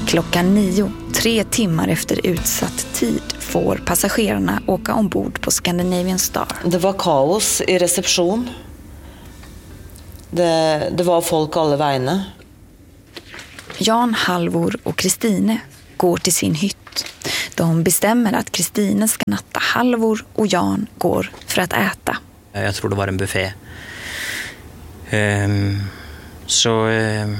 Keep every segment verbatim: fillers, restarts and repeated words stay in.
Klockan nio, tre timmar efter utsatt tid, får passagerarna åka ombord på Scandinavian Star. Det var kaos i reception. Det, det var folk alle vegne. Jan, Halvor och Kristine går till sin hytt. De bestämmer att Kristine ska natta Halvor och Jan går för att äta. Jag tror det var en buffé. Um, så um,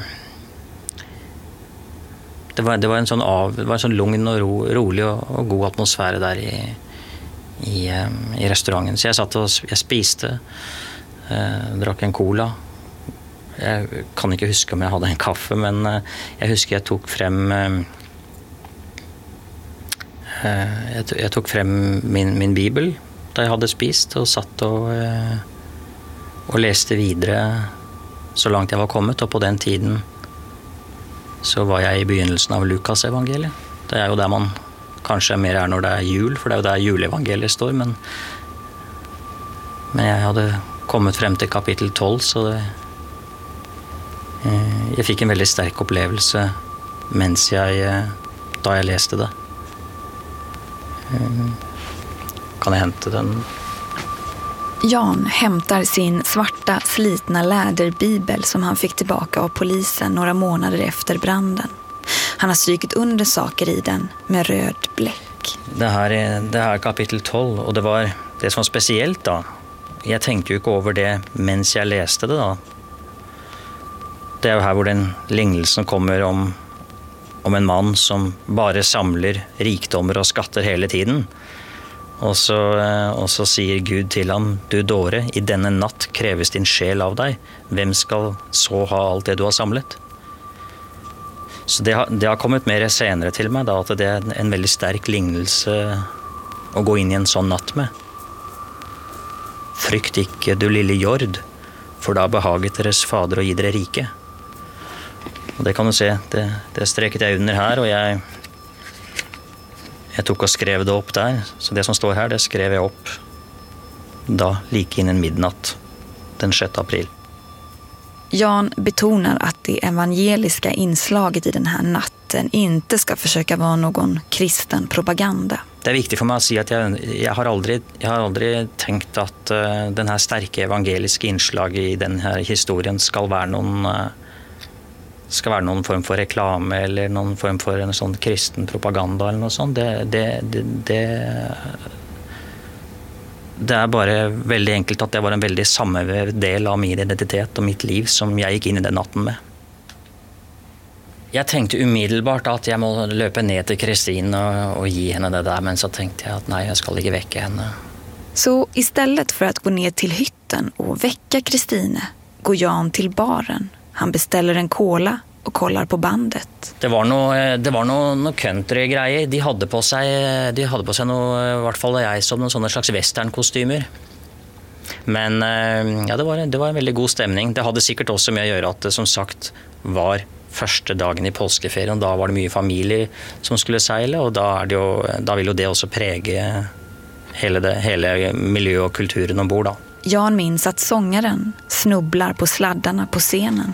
det, var, det var en sån av, det var en sån lugn och ro, rolig och, och god atmosfär där i, i, um, i restaurangen. Så jag satt och jag spiste, uh, drack en cola. Jeg kan ikke huske om jeg hadde en kaffe, men jeg husker jeg tok frem jeg tok frem min, min bibel da jeg hadde spist og satt og, og leste videre så langt jeg var kommet, og på den tiden så var jeg i begynnelsen av Lukas evangeliet. Det er jo der man kanskje mer er når det er jul, for det er jo der juleevangeliet står, men, men jeg hadde kommet frem til kapittel tolv, så det Jeg fikk en veldig sterk opplevelse mens jeg, da jeg leste det. Kan jeg hente den? Jan hämtar sin svarta, slitna läderbibel som han fick tillbaka av polisen några månader efter branden. Han har strykit under saker i den med röd bläck. Det här är, det här är kapitel tolv, och det var det som var speciellt då. Jag tänkte ju inte över det mens jag läste det då. Det är ju här hvor den lignelsen kommer om, om en man som bare samler rikdommer og skatter hele tiden. Og så, og så sier Gud til ham: du dåre, i denne natt kreves din sjel av deg. Hvem skal så ha alt det du har samlet? Så det har, det har kommet mer senere til meg, da, at det er en veldig sterk lignelse å gå inn i en sånn natt med. Frykt ikke, du lille jord, for da behaget deres fader å gi dere rike. Og det kan du se, det, det streket jeg under her, og jeg, jeg tok og skrev det opp der. Så det som står her, det skrev jeg opp da, like innen midnatt, den sjätte april. Jan betonar att det evangeliska inslaget i den här natten inte ska försöka vara någon kristen propaganda. Det är viktigt för mig att säga att jag, jag, har, aldrig, jag har aldrig tänkt att uh, den här starka evangeliska inslaget i den här historien ska vara någon... Uh, ska vara någon form för reklam eller någon form för en sån kristen propaganda eller något sånt. Det, det, det, det, det är bara väldigt enkelt att det var en väldigt sammanvävd del av min identitet och mitt liv som jag gick in i den natten med. Jag tänkte omedelbart att jag måste löpa ner till Kristin och, och ge henne det där, men så tänkte jag att nej, jag ska ligga väcka henne. Så istället för att gå ner till hytten och väcka Kristine går Jan till baren. Han beställer en cola och kollar på bandet. Det var noe, det var noe, noe country-greier. De hadde på seg, de hadde på seg noe, i hvert fall jeg så, noen sånne slags western-kostymer. Men ja, det var, det var en veldig god stemning. Det hadde sikkert også med å gjøre at det som sagt var første dagen i påskeferien. Da var det mye familier som skulle seile, og da, er det jo, da vil jo det også prege hele, det, hele miljøet og kulturen ombord da. Jan minns att sångaren snubblar på sladdarna på scenen.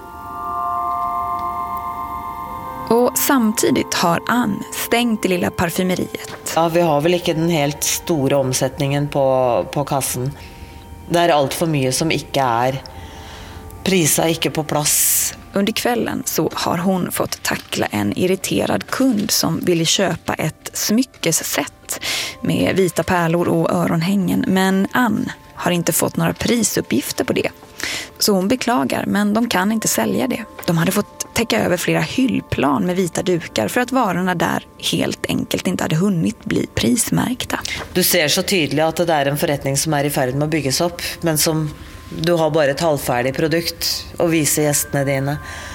Och samtidigt har Ann stängt det lilla parfymeriet. Ja, vi har väl inte den helt stora omsättningen på, på kassen. Det är allt för mycket som inte är prisa inte på plats. Under kvällen så har hon fått tackla en irriterad kund som ville köpa ett smyckesset med vita pärlor och öronhängen, men Ann har inte fått några prisuppgifter på det. Så hon beklagar, men de kan inte sälja det. De hade fått täcka över flera hyllplan med vita dukar för att varorna där helt enkelt inte hade hunnit bli prismärkta. Du ser så tydligt att det är en förrättning som är i färd med att byggas upp, men som du har bara ett halvfärdig produkt att visa gästerna dina.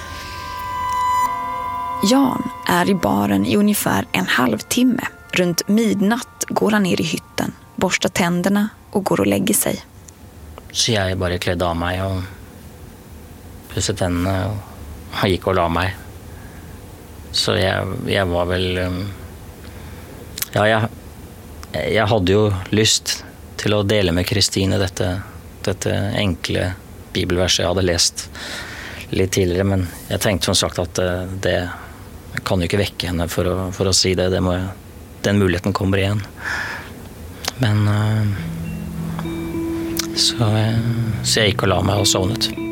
Jan är i baren i ungefär en halvtimme. Runt midnatt går han ner i hytten, borstar tänderna och går och lägger sig. Så jag bara klädde av mig och pusset tänderna och gick och la mig. Så jag, jag var väl... Ja, jag, jag hade ju lust till att dela med Kristine detta, detta enkla bibelverset jag hade läst lite tidigare, men jag tänkte som sagt att det, Jeg kan jo ikke vekke henne for å, for å si det. det må jeg, den muligheten kommer igjen. Men uh, så, så jeg gikk og la meg og sovnet.